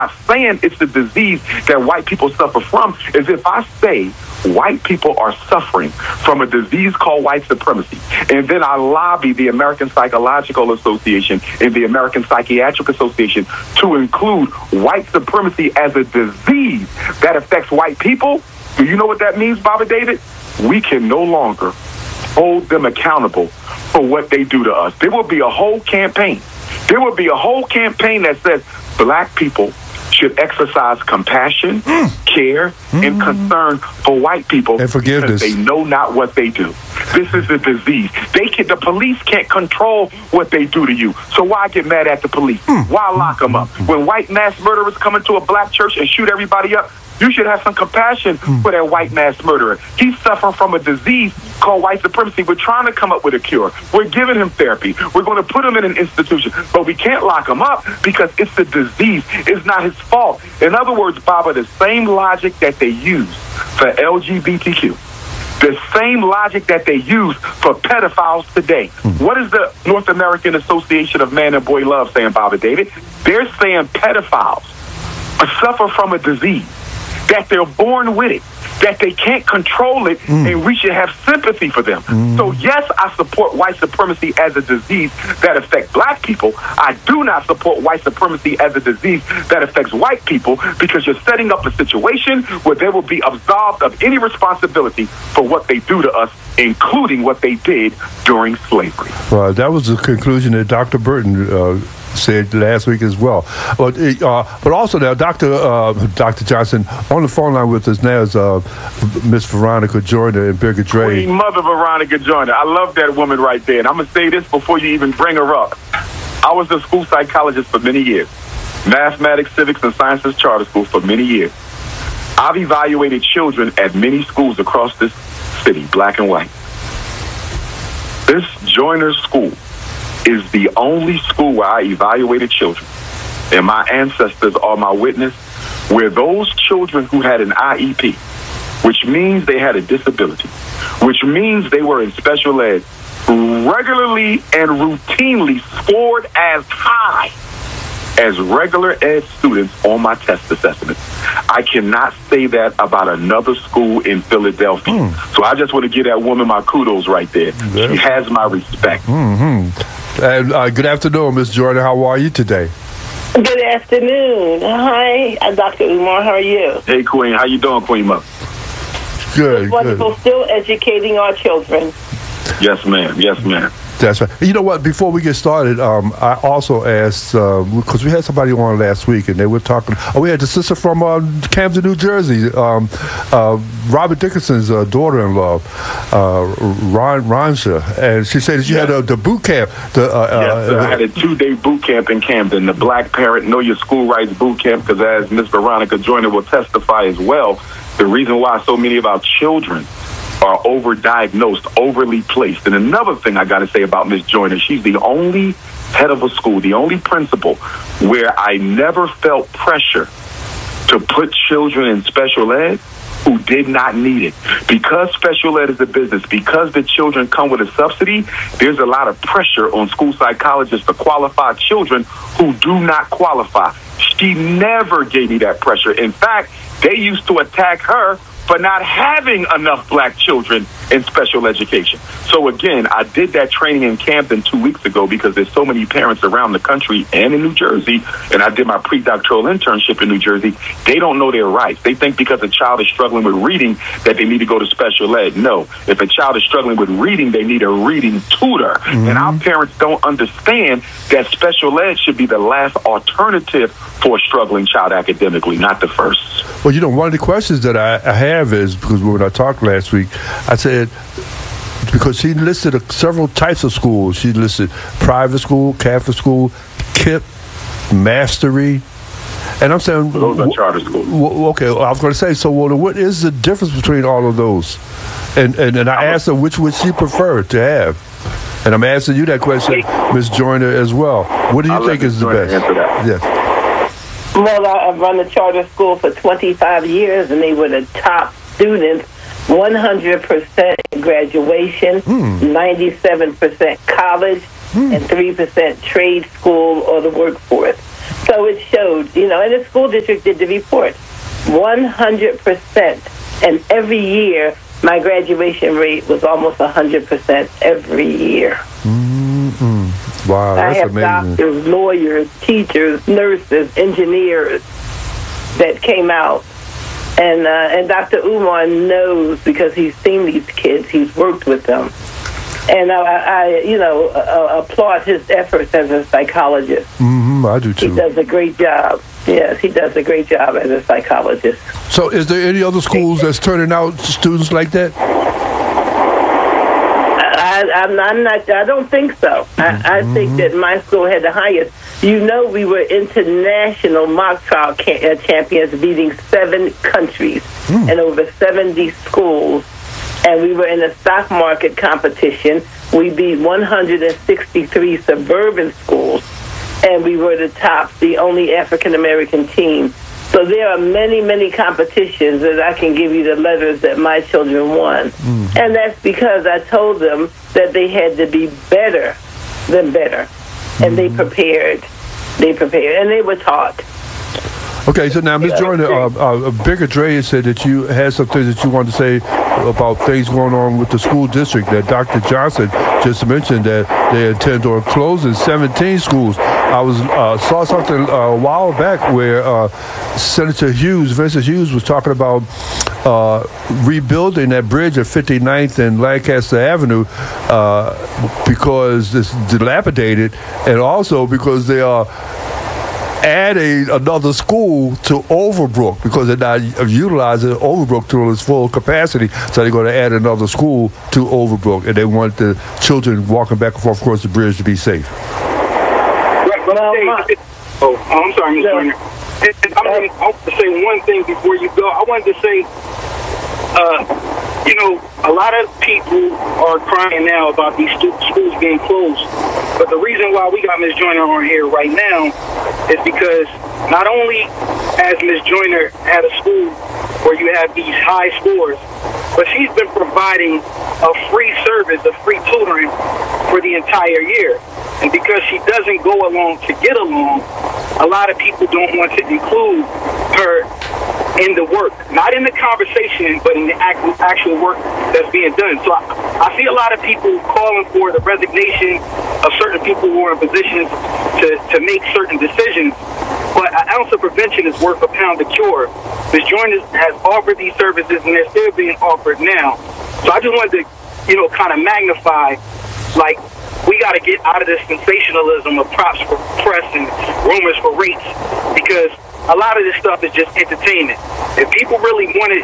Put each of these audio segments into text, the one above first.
not saying it's the disease that white people suffer from is if I say white people are suffering from a disease called white supremacy, and then I lobby the American Psychological Association and the American Psychiatric Association to include white supremacy as a disease that affects white people, do you know what that means, Baba David? We can no longer hold them accountable for what they do to us. There will be a whole campaign. There will be a whole campaign that says black people should exercise compassion, care, and concern for white people and forgiveness. Because they know not what they do. This is a disease. The police can't control what they do to you. So why get mad at the police? Why lock them up? When white mass murderers come into a black church and shoot everybody up, you should have some compassion for that white mass murderer. He's suffering from a disease called white supremacy. We're trying to come up with a cure. We're giving him therapy. We're going to put him in an institution. But we can't lock him up because it's a disease. It's not his fault. In other words, Baba, the same logic that they use for LGBTQ, the same logic that they use for pedophiles today. What is the North American Association of Man and Boy Love saying, Baba David? They're saying pedophiles suffer from a disease, that they're born with it, that they can't control it, and we should have sympathy for them. So yes, I support white supremacy as a disease that affects black people. I do not support white supremacy as a disease that affects white people, because you're setting up a situation where they will be absolved of any responsibility for what they do to us, including what they did during slavery. Well, that was the conclusion that Dr. Burton said last week as well. But also now, Dr. Johnson, on the phone line with us now is Miss Veronica Joyner and Bigger Dre. Queen Mother Veronica Joyner. I love that woman right there. And I'm going to say this before you even bring her up. I was a school psychologist for many years. Mathematics, Civics, and Sciences Charter School for many years. I've evaluated children at many schools across this city, black and white. This Joyner School is the only school where I evaluated children, and my ancestors are my witness, where those children who had an IEP, which means they had a disability, which means they were in special ed, regularly and routinely scored as high as regular ed students on my test assessments. I cannot say that about another school in Philadelphia. So I just want to give that woman my kudos right there. She has my respect. And good afternoon, Ms. Joyner. How are you today? Good afternoon. Hi, Dr. Umar. How are you? Hey, Queen. How you doing, Queen Mother? Good. It's wonderful. Still educating our children. Yes, ma'am. Yes, ma'am. That's right. You know what? Before we get started, I also asked, because we had somebody on last week, and they were talking. We had the sister from Camden, New Jersey, Robert Dickinson's daughter-in-law, Ranja, and she said that you had the boot camp. Yes, I had a 2-day boot camp in Camden, the Black Parent Know Your School Rights boot camp, because as Miss Veronica Joyner will testify as well, the reason why so many of our children are overdiagnosed, overly placed. And another thing I got to say about Miss Joyner, she's the only head of a school, the only principal where I never felt pressure to put children in special ed who did not need it. Because special ed is a business, because the children come with a subsidy, there's a lot of pressure on school psychologists to qualify children who do not qualify. She never gave me that pressure. In fact, they used to attack her for not having enough black children in special education. So again, I did that training in Camden 2 weeks ago because there's so many parents around the country and in New Jersey, and I did my pre-doctoral internship in New Jersey. They don't know their rights. They think because a child is struggling with reading that they need to go to special ed. No, if a child is struggling with reading, they need a reading tutor. And our parents don't understand that special ed should be the last alternative for a struggling child academically, not the first. Well, you know, one of the questions that I have is, because when I talked last week, I said, because she listed several types of schools. She listed private school, Catholic school, KIPP, Mastery. And I'm saying... Those are charter schools. Okay, I was going to say, so what is the difference between all of those? And I asked her which would she prefer to have. And I'm asking you that question, Ms. Joyner, as well. What do you think is the best? Yes. Well, I've run a charter school for 25 years, and they were the top students, 100% graduation, 97% college, and 3% trade school or the workforce. So it showed, and the school district did the report, 100%. And every year, my graduation rate was almost 100% every year. Wow, that's I have amazing. doctors, lawyers, teachers, nurses, engineers that came out. And Dr. Umar knows because he's seen these kids. He's worked with them. And I applaud his efforts as a psychologist. I do too. He does a great job. Yes, he does a great job as a psychologist. So is there any other schools that's turning out students like that? I don't think so. I think that my school had the highest. We were international mock trial champions, beating 7 countries and over 70 schools. And we were in a stock market competition. We beat 163 suburban schools. And we were the only African-American team. So there are many, many competitions that I can give you the letters that my children won. And that's because I told them that they had to be better than better. And they prepared. And they were taught. Okay, so now, Ms. Joyner, Bigger Dre said that you had some things that you wanted to say about things going on with the school district, that Dr. Johnson just mentioned that they intend on closing 17 schools. I saw something a while back where Senator Vincent Hughes, was talking about rebuilding that bridge at 59th and Lancaster Avenue because it's dilapidated, and also because they are adding another school to Overbrook because they're not utilizing Overbrook to its full capacity. So they're going to add another school to Overbrook, and they want the children walking back and forth across the bridge to be safe. I'm sorry, Ms. Joyner. I want to say one thing before you go. I wanted to say, a lot of people are crying now about these schools being closed. But the reason why we got Ms. Joyner on here right now is because not only has Ms. Joyner had a school where you have these high scores, but she's been providing a free service, a free tutoring for the entire year. And because she doesn't go along to get along, a lot of people don't want to include her in the work, not in the conversation, but in the actual work that's being done. So I see a lot of people calling for the resignation of certain people who are in positions to make certain decisions. But an ounce of prevention is worth a pound of cure. Ms. Joyner has offered these services, and they're still being offered now. So I just wanted to, kind of magnify, like, we got to get out of this sensationalism of props for press and rumors for rates, because a lot of this stuff is just entertainment. If people really wanted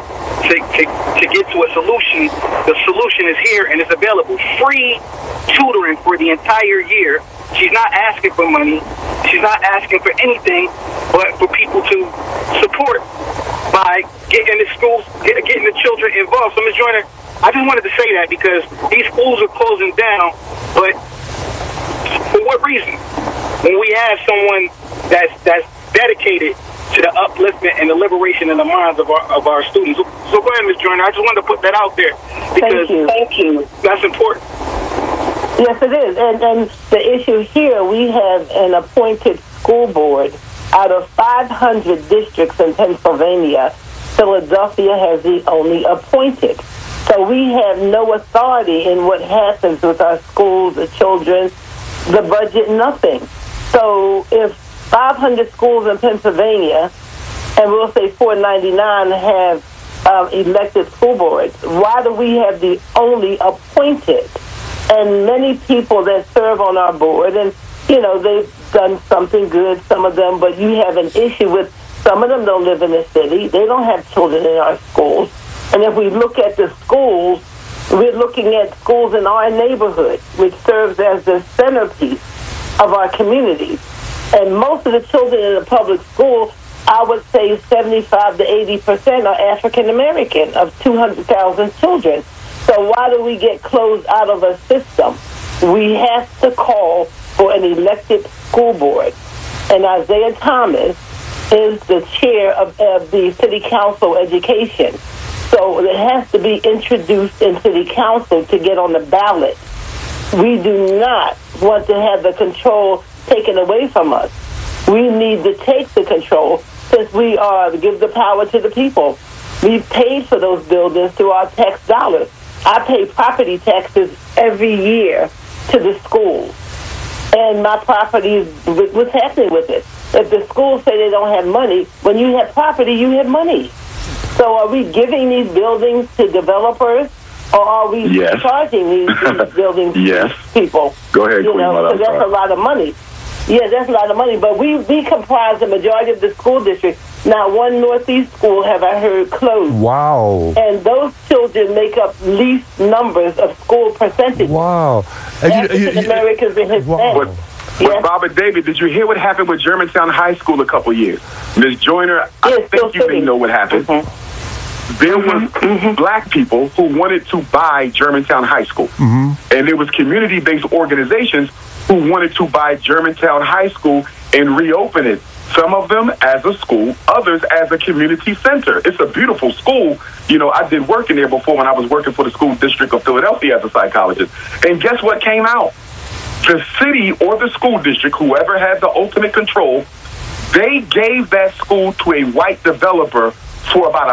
to get to a solution, the solution is here and it's available. Free tutoring for the entire year. She's not asking for money. She's not asking for anything but for people to support by getting the schools, getting the children involved. So, Ms. Joyner, I just wanted to say that because these schools are closing down, but for what reason? When we have someone that's dedicated to the upliftment and the liberation in the minds of our students. So go ahead, Ms. Joyner. I just wanted to put that out there because Thank you. That's important. Yes, it is. And the issue here, we have an appointed school board. Out of 500 districts in Pennsylvania, Philadelphia has the only appointed. So we have no authority in what happens with our schools, the children, the budget, nothing. So if 500 schools in Pennsylvania, and we'll say 499 have elected school boards, why do we have the only appointed? And many people that serve on our board, and, they've done something good, some of them, but you have an issue with some of them don't live in the city. They don't have children in our schools. And if we look at the schools, we're looking at schools in our neighborhood, which serves as the centerpiece of our communities. And most of the children in the public school, I would say 75 to 80% are African American of 200,000 children. So why do we get closed out of a system? We have to call for an elected school board. And Isaiah Thomas is the chair of the City Council Education. So it has to be introduced in City Council to get on the ballot. We do not want to have the control taken away from us. We need to take the control since we are to give the power to the people. We've paid for those buildings through our tax dollars. I pay property taxes every year to the schools. And my property, what's happening with it? If the schools say they don't have money, when you have property, you have money. So are we giving these buildings to developers, or are we charging these buildings to people? Go ahead, Queen. So that's a lot of money. Yeah, that's a lot of money. But we comprise the majority of the school district. Not one Northeast school have I heard closed. Wow. And those children make up least numbers of school percentages. Wow. African Americans and Hispanics. But Robert David, did you hear what happened with Germantown High School a couple years? Ms. Joyner, I think you may know what happened. There was black people who wanted to buy Germantown High School. And there was community-based organizations who wanted to buy Germantown High School and reopen it. Some of them as a school, others as a community center. It's a beautiful school. You know, I did work in there before when I was working for the school district of Philadelphia as a psychologist. And guess what came out? The city or the school district, whoever had the ultimate control, they gave that school to a white developer for about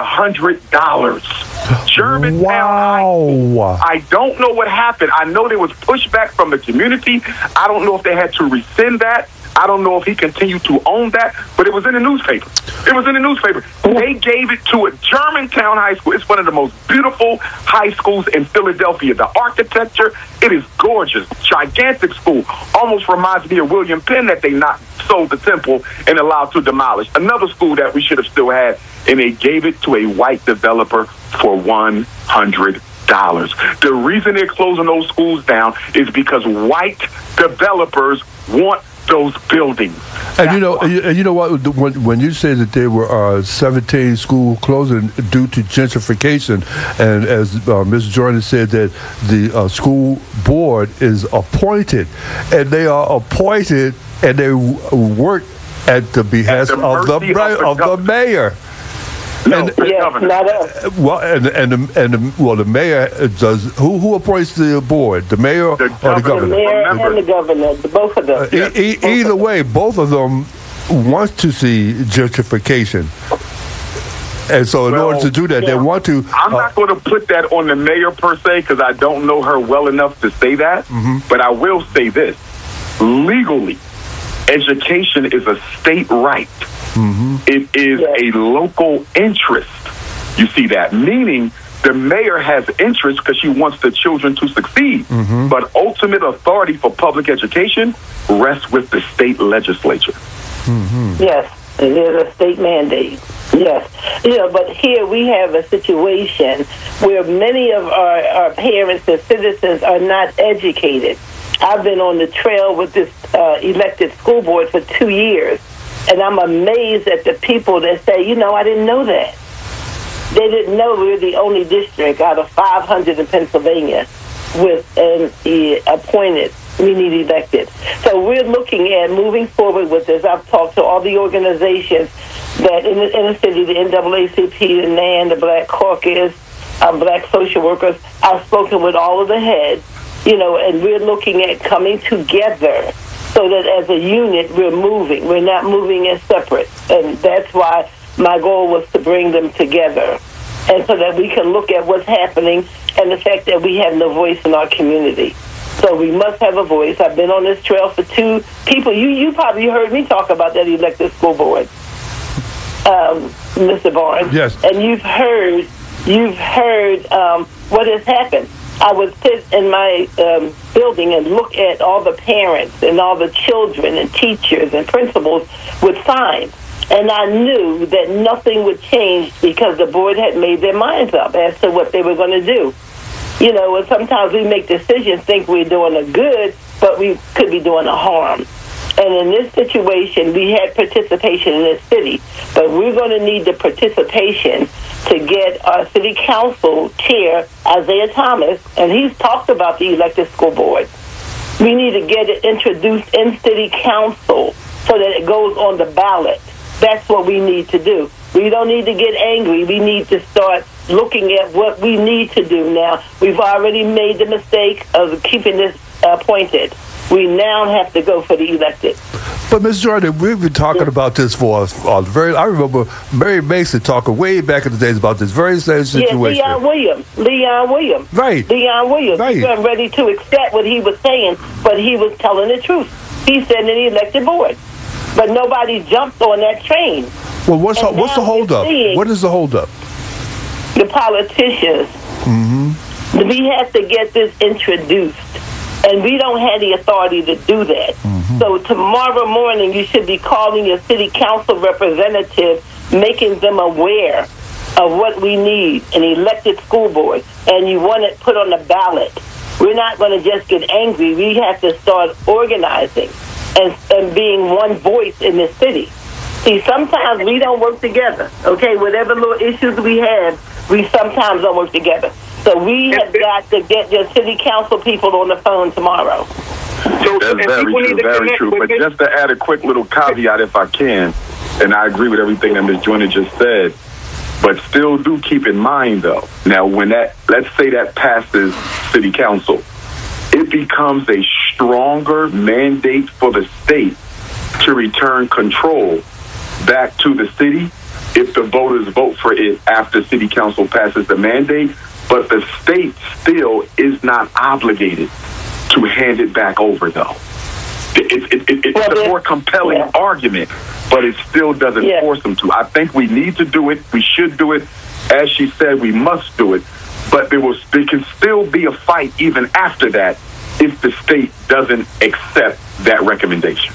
$100. Germantown High School. I don't know what happened. I know there was pushback from the community. I don't know if they had to rescind that. I don't know if he continued to own that, but it was in the newspaper. It was in the newspaper. They gave it to a Germantown High School. It's one of the most beautiful high schools in Philadelphia. The architecture, it is gorgeous. Gigantic school. Almost reminds me of William Penn that they not sold the temple and allowed to demolish. Another school that we should have still had, and they gave it to a white developer for $100. The reason they're closing those schools down is because white developers want those buildings. And you know what? When you say that there were 17 schools closing due to gentrification, and as Ms. Jordan said, that the school board is appointed, and they are appointed, and they work at the behest of the mayor. No, not us. Well, the mayor does. Who appoints the board? The mayor or the governor? The mayor and the governor, both of them. Either way, both of them want to see gentrification, and so in order to do that, they want to. I'm not going to put that on the mayor per se because I don't know her well enough to say that. But I will say this: legally, education is a state right. It is a local interest. You see that? Meaning the mayor has interest because she wants the children to succeed. But ultimate authority for public education rests with the state legislature. Yes, it is a state mandate. Yes. But here we have a situation where many of our parents and citizens are not educated. I've been on the trail with this elected school board for 2 years. And I'm amazed at the people that say, I didn't know that. They didn't know we were the only district out of 500 in Pennsylvania with an appointed, we need elected. So we're looking at moving forward with this. I've talked to all the organizations that in the city, the NAACP, the NAN, the Black Caucus, Black social workers. I've spoken with all of the heads, and we're looking at coming together so that as a unit, we're moving. We're not moving as separate. And that's why my goal was to bring them together. And so that we can look at what's happening and the fact that we have no voice in our community. So we must have a voice. I've been on this trail for 2 people. You probably heard me talk about that elected school board, Mr. Barnes. Yes. And you've heard what has happened. I would sit in my building and look at all the parents and all the children and teachers and principals with signs. And I knew that nothing would change because the board had made their minds up as to what they were going to do. And sometimes we make decisions, think we're doing a good, but we could be doing a harm. And in this situation, we had participation in this city, but we're going to need the participation to get our city council chair, Isaiah Thomas, and he's talked about the elected school board. We need to get it introduced in city council so that it goes on the ballot. That's what we need to do. We don't need to get angry. We need to start looking at what we need to do now. We've already made the mistake of keeping this appointed. We now have to go for the elected. But, Ms. Jordan, we've been talking about this for I remember Mary Mason talking way back in the days about this very same situation. Yeah, Leon Williams. Right. Leon Williams. Right. He wasn't ready to accept what he was saying, but he was telling the truth. He said in the elected board. But nobody jumped on that train. Well, what's the holdup? What is the holdup? The politicians. Mm-hmm. We have to get this introduced. And we don't have the authority to do that. Mm-hmm. So tomorrow morning, you should be calling your city council representative, making them aware of what we need, an elected school board, and you want it put on the ballot. We're not going to just get angry. We have to start organizing and being one voice in the city. See, sometimes we don't work together, okay? Whatever little issues we have, we sometimes don't work together. So we have got to get your city council people on the phone tomorrow. That's very true. But just to add a quick little caveat, if I can, and I agree with everything that Ms. Joyner just said, but still do keep in mind, though, now when let's say that passes city council, it becomes a stronger mandate for the state to return control back to the city if the voters vote for it after city council passes the mandate. But the state still is not obligated to hand it back over, though. It's a more compelling argument, but it still doesn't force them to. I think we need to do it. We should do it. As she said, we must do it. But there can still be a fight even after that if the state doesn't accept that recommendation.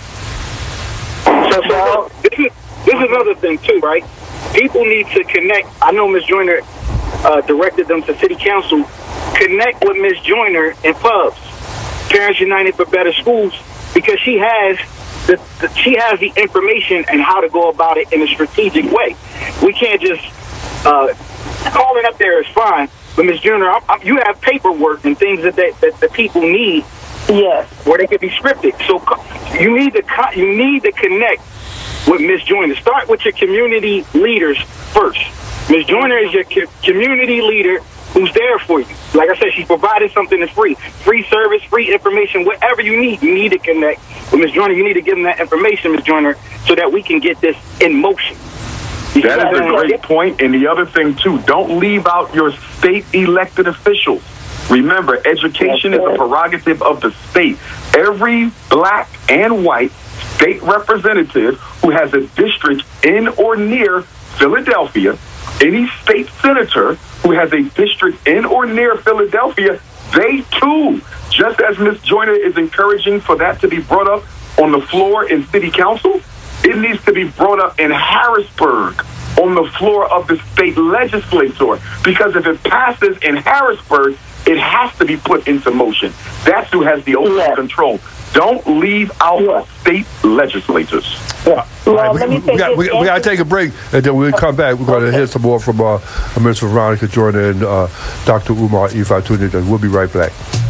So this is another thing, too, right? People need to connect. I know Ms. Joyner directed them to city council. Connect with Ms. Joyner in pubs, Parents United for Better Schools, because she has the information and how to go about it in a strategic way. We can't just calling up there is fine, but Ms. Joyner, you have paperwork and things that the people need. Yes, where they can be scripted. So you need to connect with Ms. Joyner. Start with your community leaders first. Ms. Joyner is your community leader who's there for you. Like I said, she's provided something that's free. Free service, free information, whatever you need to connect with Ms. Joyner. You need to give them that information, Ms. Joyner, so that we can get this in motion. That is a great point. And the other thing, too, don't leave out your state elected officials. Remember, education is a prerogative of the state. Every black and white state representative who has a district in or near Philadelphia, any state senator who has a district in or near Philadelphia, they too, just as Ms. Joyner is encouraging for that to be brought up on the floor in city council, it needs to be brought up in Harrisburg on the floor of the state legislature. Because if it passes in Harrisburg, it has to be put into motion. That's who has the ultimate control. Don't leave out state legislators. Well, we got to take a break, and then we'll come back. We're going to hear some more from Ms. Veronica Joyner and Dr. Umar Ifeatune. We'll be right back.